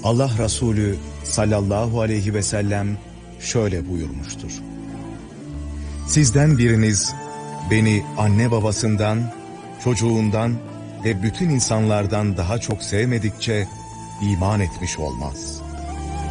Allah Resulü sallallahu aleyhi ve sellem şöyle buyurmuştur: Sizden biriniz beni anne babasından, çocuğundan ve bütün insanlardan daha çok sevmedikçe iman etmiş olmaz.